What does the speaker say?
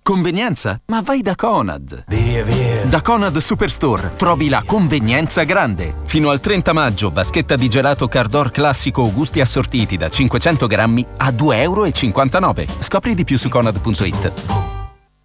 Convenienza? Ma vai da Conad. Via, via. Da Conad Superstore trovi la convenienza grande. Fino al 30 maggio, vaschetta di gelato Cardor classico o gusti assortiti da 500 grammi a €2,59. Scopri di più su conad.it.